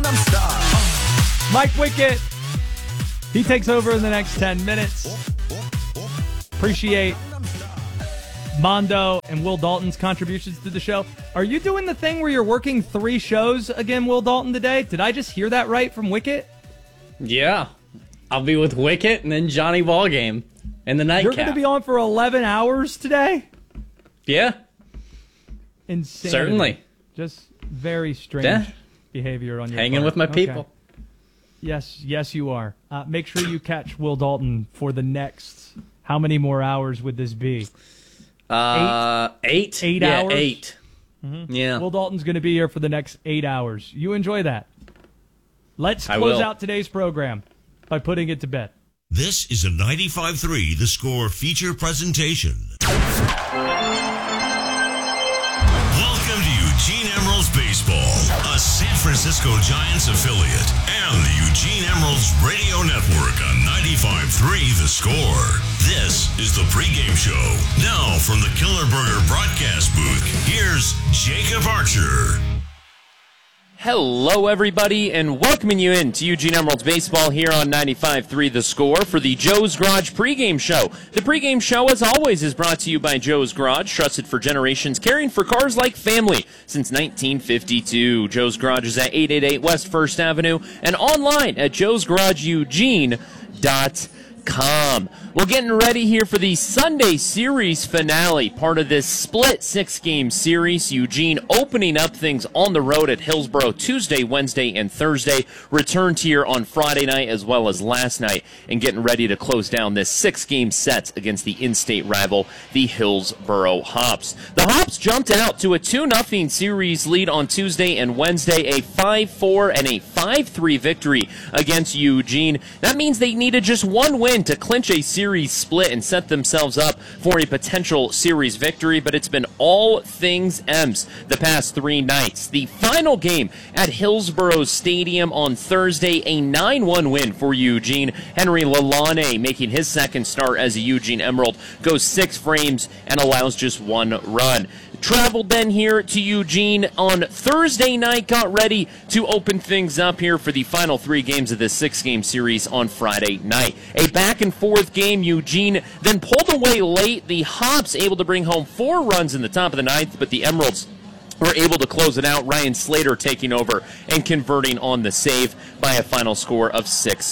Mike Wickett, he takes over in the next 10 minutes. Appreciate Mondo and Will Dalton's contributions to the show. Are you doing the thing where you're working 3 shows again, Will Dalton, today? Did I just hear that right from Wickett? Yeah. I'll be with Wickett and then Johnny Ballgame and the nightcap. You're going to be on for 11 hours today? Yeah. Insanity. Certainly. Just very strange behavior on your Hanging part. with my people. Yes, you are. Make sure you catch Will Dalton for the next... How many more hours would this be? 8 8 yeah, hours? 8. Mm-hmm. Yeah. Will Dalton's going to be here for the next 8 hours. You enjoy that. Let's close out today's program by putting it to bed. This is a 95.3 The Score feature presentation. Welcome to Eugene Emeralds Baseball, a San Francisco Giants affiliate, and the Eugene Emeralds Radio Network on 95.3 The Score. This is the pregame show. Now from the Killer Burger broadcast booth, here's Jacob Archer. Hello, everybody, and welcoming you in to Eugene Emeralds Baseball here on 95.3 The Score for the Joe's Garage pregame show. The pregame show, as always, is brought to you by Joe's Garage, trusted for generations, caring for cars like family since 1952. Joe's Garage is at 888 West 1st Avenue and online at joesgarageeugene.com. We're getting ready here for the Sunday series finale, part of this split 6-game series. Eugene opening up things on the road at Hillsborough Tuesday, Wednesday, and Thursday. Returned here on Friday night as well as last night, and getting ready to close down this 6-game set against the in-state rival, the Hillsborough Hops. The Hops jumped out to a 2-0 series lead on Tuesday and Wednesday, a 5-4 and a 5-3 victory against Eugene. That means they needed just one win to clinch a series split and set themselves up for a potential series victory, but it's been all things M's the past 3 nights. The final game at Hillsborough Stadium on Thursday, a 9-1 win for Eugene. Henry Lalane making his second start as a Eugene Emerald, goes 6 frames and allows just 1 run. Traveled then here to Eugene on Thursday night, got ready to open things up here for the final 3 games of this 6-game series on Friday night. A back-and-forth game, Eugene then pulled away late. The Hops able to bring home 4 runs in the top of the 9th, but the Emeralds were able to close it out. Ryan Slater taking over and converting on the save by a final score of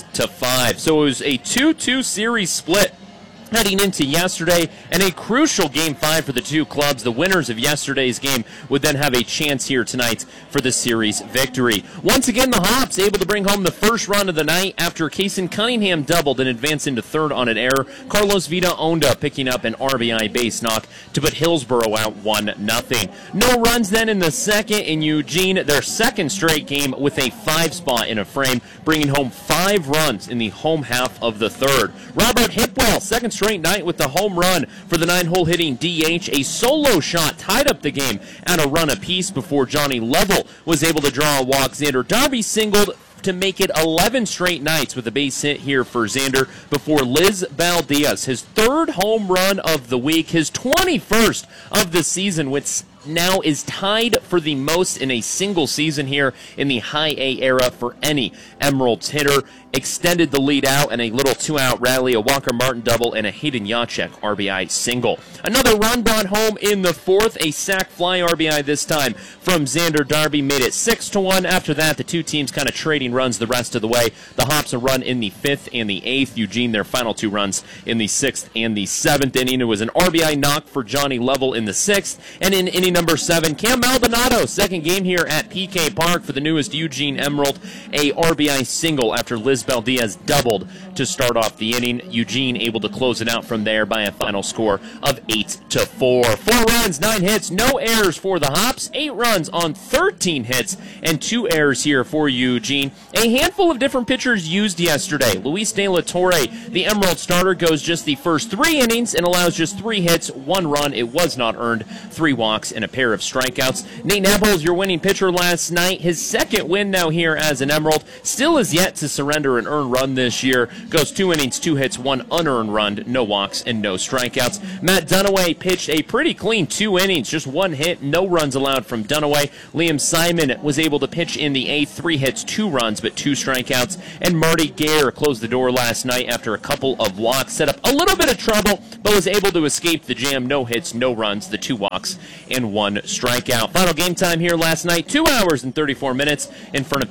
6-5. So it was a 2-2 series split heading into yesterday, and a crucial Game 5 for the 2 clubs. The winners of yesterday's game would then have a chance here tonight for the series victory. Once again, the Hops able to bring home the first run of the night after Kason Cunningham doubled and advanced into third on an error. Carlos Vita Onda picking up an RBI base knock to put Hillsborough out 1-0. No runs then in the second, in Eugene, their second straight game with a 5 spot in a frame, bringing home 5 runs in the home half of the third. Robert Hipwell, second straight night with the home run for the 9-hole hitting DH. A solo shot tied up the game at a run apiece before Johnny Lovell was able to draw a walk. Xander Darby singled to make it 11 straight nights with a base hit here for Xander before Liz Valdez, his 3rd home run of the week, his 21st of the season, which now is tied for the most in a single season here in the High A era for any Emeralds hitter. Extended the lead out and a little 2-out rally, a Walker Martin double, and a Hayden Yachek RBI single. Another run brought home in the 4th, a sac fly RBI this time from Xander Darby, made it 6-1. After that, the 2 teams kind of trading runs the rest of the way. The Hops a run in the 5th and the 8th. Eugene, their final 2 runs in the 6th and the 7th inning. It was an RBI knock for Johnny Lovell in the 6th, and in inning number 7, Cam Maldonado, second game here at PK Park for the newest Eugene Emerald, a RBI single after Liz Valdez doubled to start off the inning. Eugene able to close it out from there by a final score of 8-4. 4 runs, 9 hits, no errors for the Hops, 8 runs on 13 hits, and 2 errors here for Eugene. A handful of different pitchers used yesterday. Luis De La Torre, the Emerald starter, goes just the first 3 innings and allows just 3 hits, 1 run. It was not earned, 3 walks, and and a pair of strikeouts. Nate Naples, your winning pitcher last night, his second win now here as an Emerald, still is yet to surrender an earned run this year. Goes 2 innings, 2 hits, 1 unearned run, no walks, and no strikeouts. Matt Dunaway pitched a pretty clean 2 innings, just 1 hit, no runs allowed from Dunaway. Liam Simon was able to pitch in the 8th, 3 hits, 2 runs, but 2 strikeouts. And Marty Gare closed the door last night after a couple of walks, set up a little bit of trouble, but was able to escape the jam. No hits, no runs, the 2 walks, and 1 strikeout. Final game time here last night, 2 hours and 34 minutes in front of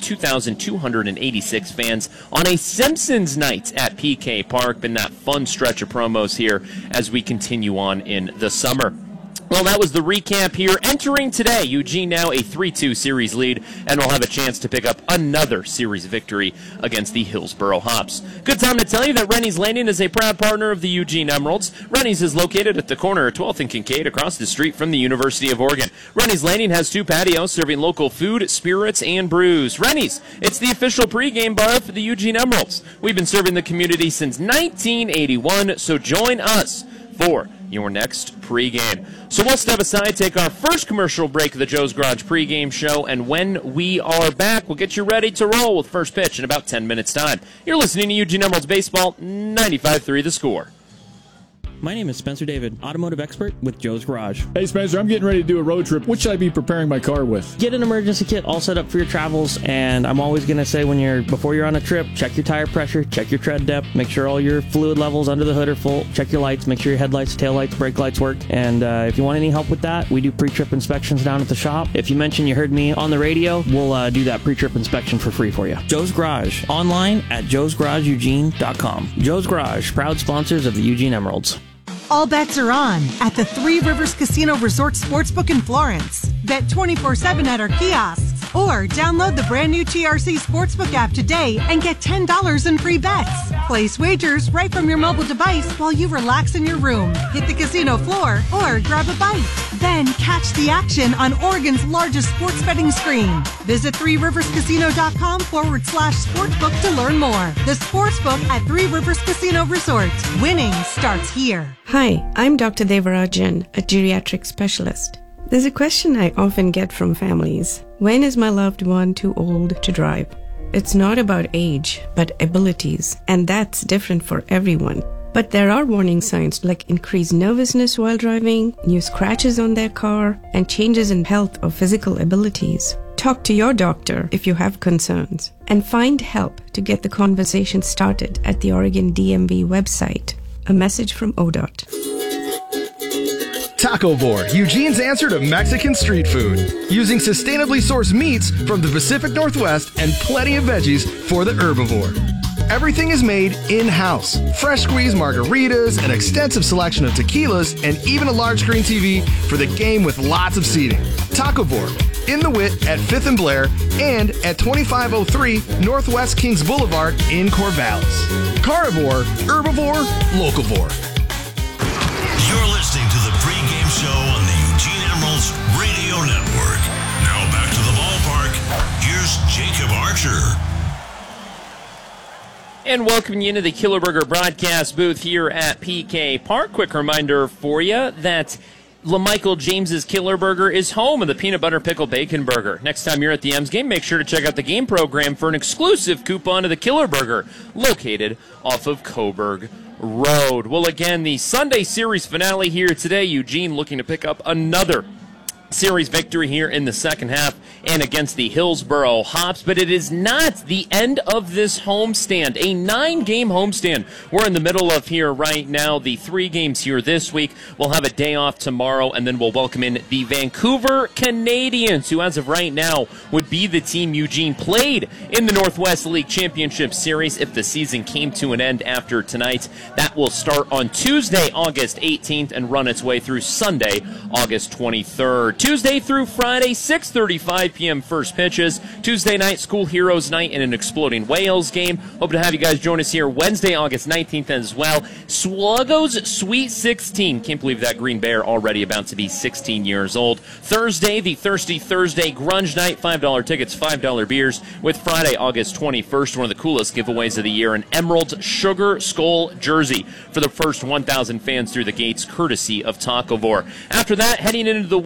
2,286 fans on a Simpsons night at PK Park. Been that fun stretch of promos here as we continue on in the summer. Well, that was the recap here. Entering today, Eugene now a 3-2 series lead, and will have a chance to pick up another series victory against the Hillsboro Hops. Good time to tell you that Rennie's Landing is a proud partner of the Eugene Emeralds. Rennie's is located at the corner of 12th and Kincaid across the street from the University of Oregon. Rennie's Landing has 2 patios serving local food, spirits, and brews. Rennie's, it's the official pregame bar for the Eugene Emeralds. We've been serving the community since 1981, so join us for your next pregame. So we'll step aside, take our first commercial break of the Joe's Garage pregame show, and when we are back, we'll get you ready to roll with first pitch in about 10 minutes' time. You're listening to Eugene Emeralds Baseball, 95.3 The Score. My name is Spencer David, automotive expert with Joe's Garage. Hey Spencer, I'm getting ready to do a road trip. What should I be preparing my car with? Get an emergency kit all set up for your travels, and I'm always going to say before you're on a trip, check your tire pressure, check your tread depth, make sure all your fluid levels under the hood are full, check your lights, make sure your headlights, taillights, brake lights work, and if you want any help with that, we do pre-trip inspections down at the shop. If you mention you heard me on the radio, we'll do that pre-trip inspection for free for you. Joe's Garage, online at joesgarageeugene.com. Joe's Garage, proud sponsors of the Eugene Emeralds. All bets are on at the Three Rivers Casino Resort Sportsbook in Florence. Bet 24/7 at our kiosks or download the brand new TRC Sportsbook app today and get $10 in free bets. Place wagers right from your mobile device while you relax in your room, hit the casino floor, or grab a bite. Then catch the action on Oregon's largest sports betting screen. Visit threeriverscasino.com/sportsbook to learn more. The Sportsbook at Three Rivers Casino Resort. Winning starts here. Hi, I'm Dr. Devarajan, a geriatric specialist. There's a question I often get from families. When is my loved one too old to drive? It's not about age, but abilities, and that's different for everyone. But there are warning signs like increased nervousness while driving, new scratches on their car, and changes in health or physical abilities. Talk to your doctor if you have concerns, and find help to get the conversation started at the Oregon DMV website. A message from ODOT. Taco Board, Eugene's answer to Mexican street food. Using sustainably sourced meats from the Pacific Northwest and plenty of veggies for the herbivore. Everything is made in-house. Fresh squeezed margaritas, an extensive selection of tequilas, and even a large screen TV for the game with lots of seating. Taco Board, in the Wit at 5th and Blair, and at 2503 Northwest Kings Boulevard in Corvallis. Carnivore, herbivore, locavore. You're listening to the pregame show on the Eugene Emeralds Radio Network. Now back to the ballpark. Here's Jacob Archer. And welcoming you into the Killer Burger broadcast booth here at PK Park. Quick reminder for you that LaMichael James's Killer Burger is home of the Peanut Butter Pickle Bacon Burger. Next time you're at the M's game, make sure to check out the game program for an exclusive coupon to the Killer Burger, located off of Coburg Road. Well, again, the Sunday series finale here today. Eugene looking to pick up another series victory here in the second half and against the Hillsboro Hops, but it is not the end of this homestand, a 9-game homestand we're in the middle of here right now. The 3 games here this week. We'll have a day off tomorrow, and then we'll welcome in the Vancouver Canadians, who as of right now would be the team Eugene played in the Northwest League Championship Series if the season came to an end after tonight. That will start on Tuesday, August 18th, and run its way through Sunday, August 23rd. Tuesday through Friday, 6:35 p.m. first pitches. Tuesday night, School Heroes Night and an Exploding Whales game. Hope to have you guys join us here Wednesday, August 19th as well. Sluggos Sweet 16. Can't believe that Green Bear already about to be 16 years old. Thursday, the Thirsty Thursday Grunge Night. $5 tickets, $5 beers. With Friday, August 21st, one of the coolest giveaways of the year, an Emerald Sugar Skull jersey for the first 1,000 fans through the gates, courtesy of Taco Vor. After that, heading into the weekend,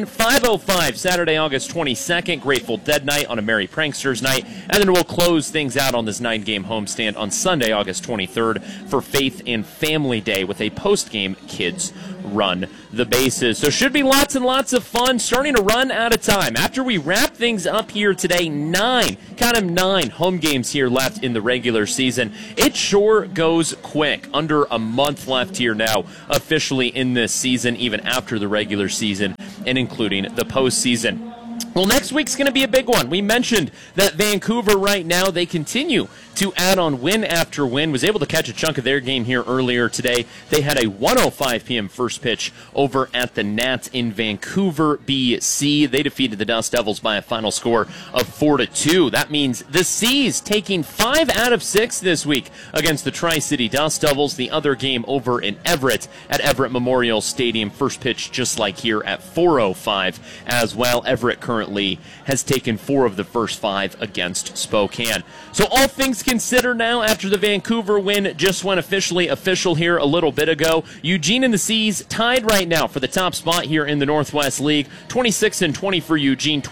5:05 Saturday, August 22nd, Grateful Dead night on a Merry Pranksters night, and then we'll close things out on this 9-game homestand on Sunday, August 23rd for Faith and Family Day with a post-game Kids Run the Bases. So should be lots and lots of fun, starting to run out of time. After we wrap things up here today, 9 home games here left in the regular season. It sure goes quick. Under a month left here now, officially in this season, even after the regular season and including the postseason. Well, next week's going to be a big one. We mentioned that Vancouver right now, they continue to add on win after win. Was able to catch a chunk of their game here earlier today. They had a 1:05 p.m. first pitch over at the Nats in Vancouver, BC. They defeated the Dust Devils by a final score of 4-2. That means the Seas taking 5 out of 6 this week against the Tri-City Dust Devils. The other game over in Everett at Everett Memorial Stadium. First pitch just like here at 4:05 as well. Everett currently has taken 4 of the first 5 against Spokane. So all things considered now, after the Vancouver win just went official here a little bit ago, Eugene and the Seas tied right now for the top spot here in the Northwest League. 26-20 for Eugene,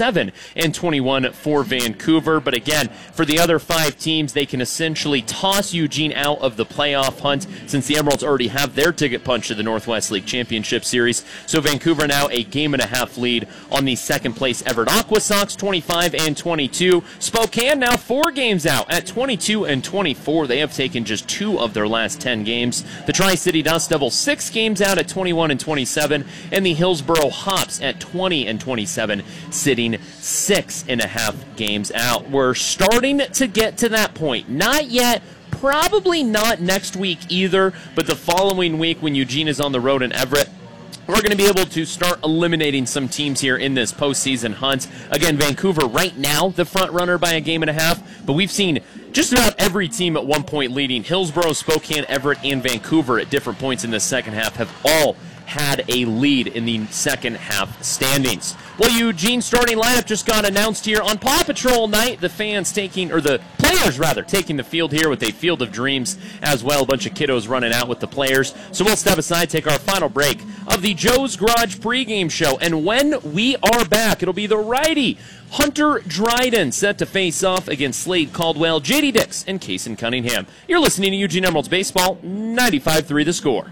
27-21 for Vancouver. But again, for the other 5 teams, they can essentially toss Eugene out of the playoff hunt since the Emeralds already have their ticket punch to the Northwest League Championship Series. So Vancouver now a 1.5 lead on the second place Everett Aqua Sox, 25-22. Spokane now 4 games out at 22-24. They have taken just 2 of their last 10 games. The Tri-City Dust Devils 6 games out at 21-27, and the Hillsboro Hops at 20-27, sitting 6.5 games out. We're starting to get to that point. Not yet. Probably not next week either, but the following week when Eugene is on the road in Everett, we're going to be able to start eliminating some teams here in this postseason hunt. Again, Vancouver right now, the front runner by a 1.5, but we've seen just about every team at one point leading. Hillsboro, Spokane, Everett, and Vancouver at different points in the second half have all had a lead in the second half standings. Well, Eugene's starting lineup just got announced here on Paw Patrol night. The players taking the field here with a Field of Dreams as well. A bunch of kiddos running out with the players. So we'll step aside, take our final break of the Joe's Garage pregame show. And when we are back, it'll be the righty Hunter Dryden set to face off against Slade Caldwell, J.D. Dix, and Kason Cunningham. You're listening to Eugene Emeralds Baseball, 95.3 The Score.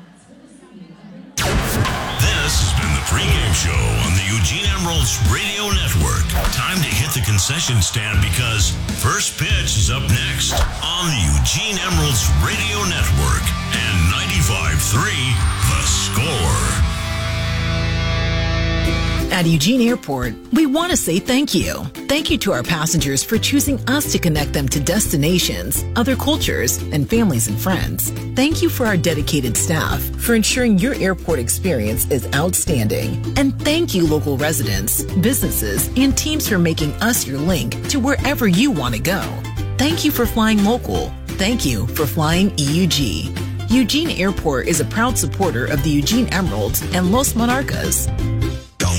This has been the pregame show on the Eugene Emeralds Radio Network. Time to hit the concession stand because first pitch is up next on the Eugene Emeralds Radio Network and 95.3 The Score. At Eugene Airport, we want to say thank you. Thank you to our passengers for choosing us to connect them to destinations, other cultures, and families and friends. Thank you for our dedicated staff for ensuring your airport experience is outstanding. And thank you, local residents, businesses, and teams for making us your link to wherever you want to go. Thank you for flying local. Thank you for flying EUG. Eugene Airport is a proud supporter of the Eugene Emeralds and Los Monarcas.